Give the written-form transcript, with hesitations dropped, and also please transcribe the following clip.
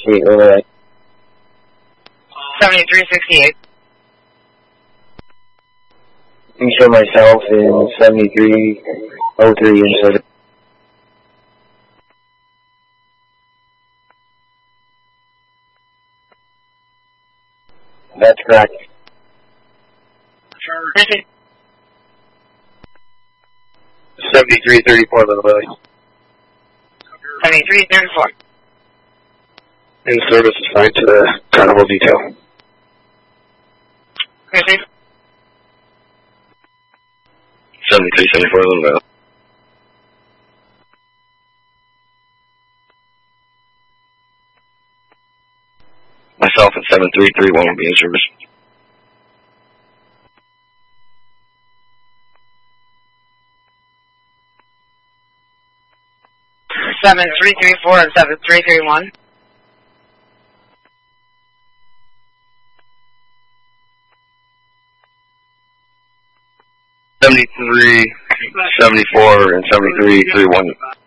Sweet, alright. 7368. You show myself in 7303 in service. That's correct. 7334 Little Valley. 7334. In service assigned to the carnival detail. Received. 7374 Little Valley. Myself at 7331 will be in service. Seven 334 and 7331. '73, '74, and '73, 31.